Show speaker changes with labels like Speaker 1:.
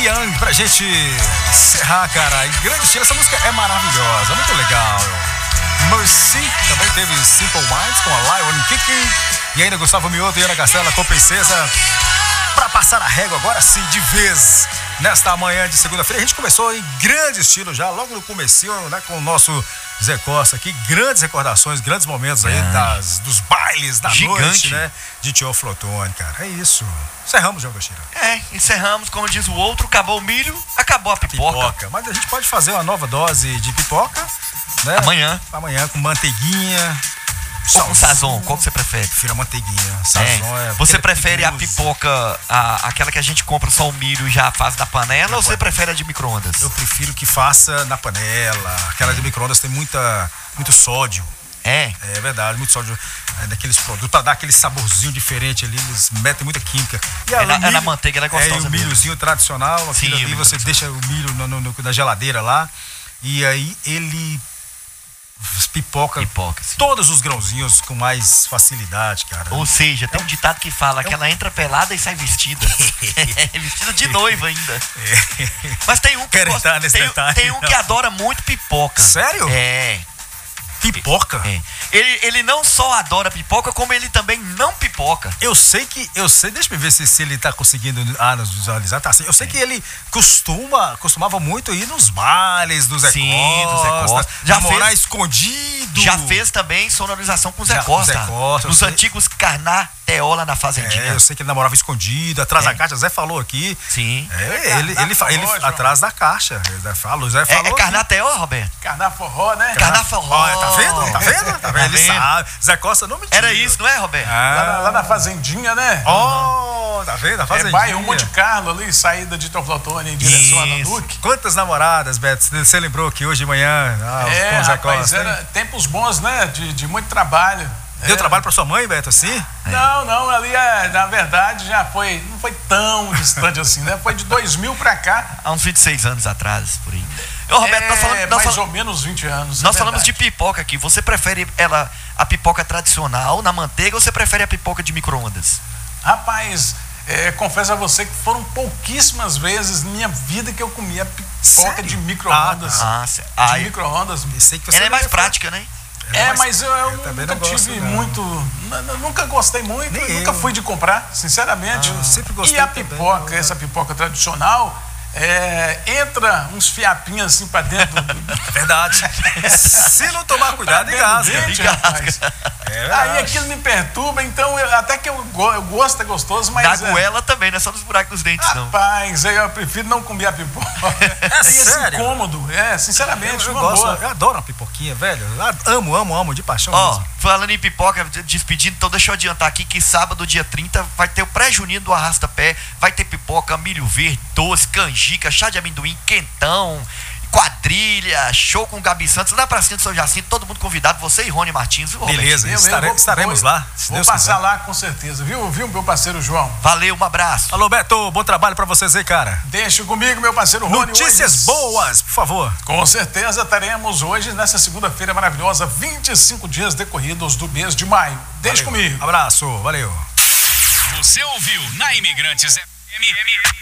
Speaker 1: Young pra gente encerrar, cara. Em grande estilo, essa música é maravilhosa, muito legal. Mercy, também teve Simple Minds com a Lion Kicking. E ainda Gustavo Mioto e Ana Castela com Princesa. Pra passar a régua agora sim, de vez, nesta manhã de segunda-feira. A gente começou em grande estilo já, logo no comecinho, né, com o nosso Zé Costa aqui. Grandes recordações, grandes momentos aí dos bailes da noite, né? De Tio Flotone, cara. É isso. Encerramos, João Cochira.
Speaker 2: Encerramos, como diz o outro, acabou o milho, acabou a pipoca.
Speaker 1: Mas a gente pode fazer uma nova dose de pipoca, né? Amanhã com manteiguinha.
Speaker 2: Ou com sazon, qual que você prefere?
Speaker 1: Prefiro a manteiguinha. Sazon
Speaker 2: Você prefere a pipoca, aquela que a gente compra só o milho e já faz na panela, ou você prefere a de micro-ondas?
Speaker 1: Eu prefiro que faça na panela. Aquela de micro-ondas tem muito sódio. É verdade, muito sódio daqueles produtos, pra dar aquele saborzinho diferente ali, eles metem muita química. E
Speaker 2: na manteiga, ela é gostosa.
Speaker 1: E o milhozinho tradicional, aquilo ali, você deixa o milho na geladeira lá, e aí ele pipoca todos os grãozinhos com mais facilidade, cara.
Speaker 2: Ou seja, tem um ditado que fala que ela entra pelada e sai vestida. Vestida de noiva ainda. Mas tem um que tem um que adora muito pipoca.
Speaker 1: Sério? Pipoca?
Speaker 2: Ele não só adora pipoca, como ele também não pipoca.
Speaker 1: Eu sei, deixa eu ver se ele tá conseguindo nos visualizar, tá assim. Eu sei que ele costumava muito ir nos bailes do Zé Costa. Namorar escondido.
Speaker 2: Já fez também sonorização com o Zé Costa. Nos antigos Carná Teola na Fazendinha.
Speaker 1: Eu sei que ele namorava escondido, atrás da caixa. Zé falou aqui.
Speaker 2: Sim.
Speaker 1: Ele atrás da caixa. Zé falou
Speaker 2: é Carná Teola, Roberto?
Speaker 3: Carná Forró, né?
Speaker 2: Carná Forró.
Speaker 1: Tá vendo? Ele sabe. Zé Costa não me tira.
Speaker 2: Era isso, não é, Roberto?
Speaker 3: Lá na Fazendinha, né?
Speaker 1: Tá vendo? A Fazendinha.
Speaker 3: Bairro Monte Carlo ali, saída de Teoflotone em direção a Duque.
Speaker 1: Quantas namoradas, Beto? Você lembrou que hoje de manhã com o Zé Costa?
Speaker 3: Era tempos bons, né? De muito trabalho.
Speaker 1: Deu trabalho pra sua mãe, Beto, assim?
Speaker 3: Não, ali na verdade já não foi tão distante assim, né? Foi de 2000 pra cá.
Speaker 2: Há uns 26 anos atrás, por aí. Roberto,
Speaker 3: mais ou menos 20 anos.
Speaker 2: Nós falamos de pipoca aqui. Você prefere a pipoca tradicional na manteiga ou você prefere a pipoca de micro-ondas?
Speaker 3: Rapaz, confesso a você que foram pouquíssimas vezes na minha vida que eu comia pipoca de micro-ondas.
Speaker 2: De
Speaker 3: micro-ondas.
Speaker 2: Ela é mais prática, né?
Speaker 3: Mas eu nunca tive muito. Nunca gostei muito, nunca fui de comprar, sinceramente.
Speaker 1: Eu sempre gostei.
Speaker 3: E a pipoca, essa pipoca tradicional, entra uns fiapinhos assim pra dentro.
Speaker 1: É verdade. Se não tomar cuidado, engasga.
Speaker 3: Aí aquilo me perturba, então até que eu gosto, é gostoso, mas.
Speaker 2: Da goela também, não é só nos buracos dos dentes, não.
Speaker 3: Rapaz, eu prefiro não comer a pipoca. Tem esse incômodo, sinceramente,
Speaker 1: eu adoro uma pipoquinha, velho. Amo de paixão mesmo.
Speaker 2: Falando em pipoca, despedindo, então deixa eu adiantar aqui que sábado, dia 30, vai ter o pré-junino do Arrasta-Pé, vai ter pipoca, milho verde, doce, canjica, chá de amendoim, quentão, quadrilha, show com o Gabi Santos, lá pra cima do São Jacinto, todo mundo convidado, você e Rony Martins.
Speaker 1: Beleza, estaremos lá.
Speaker 3: Vou passar lá com certeza, viu, meu parceiro João?
Speaker 2: Valeu, um abraço.
Speaker 1: Alô, Beto, bom trabalho pra vocês aí, cara.
Speaker 3: Deixa comigo, meu parceiro Rony.
Speaker 1: Notícias boas, por favor.
Speaker 3: Com certeza teremos hoje, nessa segunda-feira maravilhosa, 25 dias decorridos do mês de maio. Deixa comigo.
Speaker 1: Abraço, valeu.
Speaker 4: Você ouviu na Imigrantes FM